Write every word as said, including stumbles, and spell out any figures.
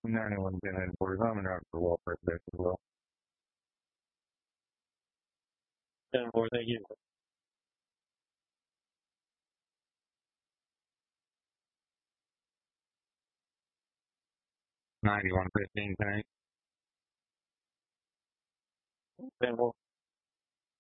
ninety-one ten headquarters. I'm in route for welfare today as well. ten four, thank you. ninety-one fifteen, ten eight. ten four.